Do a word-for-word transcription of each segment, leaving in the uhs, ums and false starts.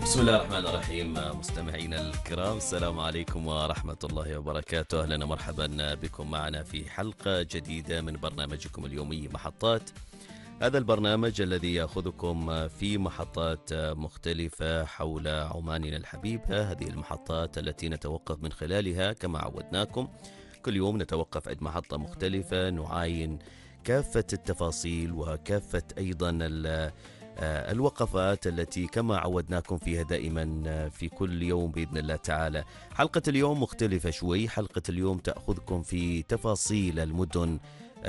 بسم الله الرحمن الرحيم. مستمعينا الكرام، السلام عليكم ورحمة الله وبركاته. أهلا ومرحبا بكم معنا في حلقة جديدة من برنامجكم اليومي محطات. هذا البرنامج الذي يأخذكم في محطات مختلفة حول عماننا الحبيبة. هذه المحطات التي نتوقف من خلالها كما عودناكم كل يوم، نتوقف عند محطة مختلفة نعاين كافة التفاصيل وكافة أيضا الوقفات التي كما عودناكم فيها دائما في كل يوم بإذن الله تعالى. حلقة اليوم مختلفة شوي. حلقة اليوم تأخذكم في تفاصيل المدن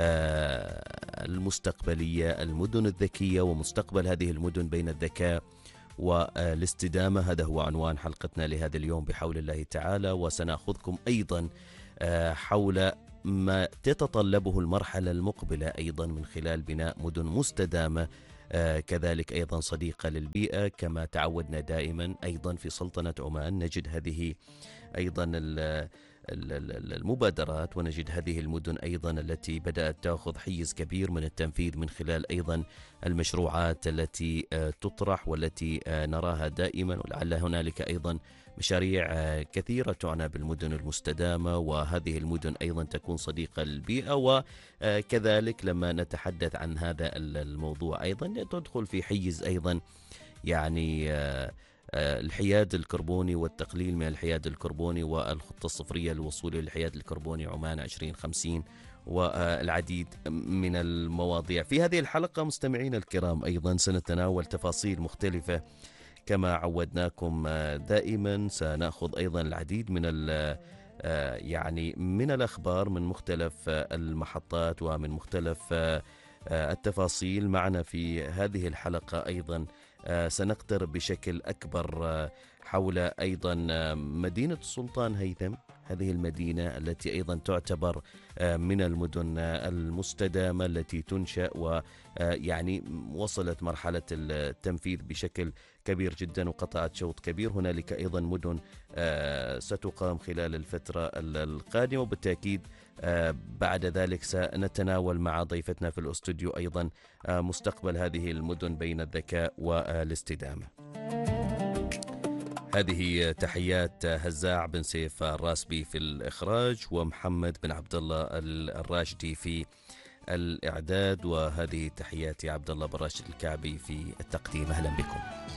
المستقبلية، المدن الذكية ومستقبل هذه المدن بين الذكاء والاستدامة. هذا هو عنوان حلقتنا لهذا اليوم بحول الله تعالى، وسنأخذكم أيضا حول ما تتطلبه المرحلة المقبلة أيضا من خلال بناء مدن مستدامة، آه كذلك أيضا صديقة للبيئة كما تعودنا دائما. أيضا في سلطنة عمان نجد هذه أيضا المبادرات، ونجد هذه المدن أيضا التي بدأت تأخذ حيز كبير من التنفيذ من خلال أيضا المشروعات التي آه تطرح والتي آه نراها دائما. ولعل هنالك أيضا مشاريع آه كثيرة تعنى بالمدن المستدامة، وهذه المدن أيضا تكون صديقة للبيئة. وكذلك لما نتحدث عن هذا الموضوع أيضا تدخل في حيز أيضا يعني آه الحياد الكربوني والتقليل من الحياد الكربوني والخطة الصفرية للوصول إلى الحياد الكربوني عمان عشرين خمسين والعديد من المواضيع. في هذه الحلقة مستمعين الكرام أيضا سنتناول تفاصيل مختلفة كما عودناكم دائما. سنأخذ أيضا العديد من يعني من الأخبار من مختلف المحطات ومن مختلف التفاصيل. معنا في هذه الحلقة أيضا سنقترب بشكل أكبر حول أيضا مدينة السلطان هيثم، هذه المدينة التي أيضا تعتبر من المدن المستدامة التي تنشأ ويعني وصلت مرحلة التنفيذ بشكل كبير جدا وقطعت شوط كبير. هنالك أيضا مدن ستقام خلال الفترة القادمة، وبالتأكيد بعد ذلك سنتناول مع ضيفتنا في الاستوديو أيضا مستقبل هذه المدن بين الذكاء والاستدامة. هذه تحيات هزاع بن سيف الراسبي في الإخراج، ومحمد بن عبد الله الراشدي في الإعداد، وهذه تحياتي عبد الله بن راشد الكعبي في التقديم. أهلا بكم.